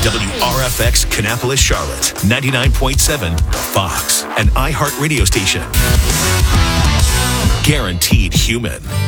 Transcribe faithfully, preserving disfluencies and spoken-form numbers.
W R F X Kannapolis, Charlotte, ninety-nine point seven, The Fox, an iHeart radio station. Guaranteed human.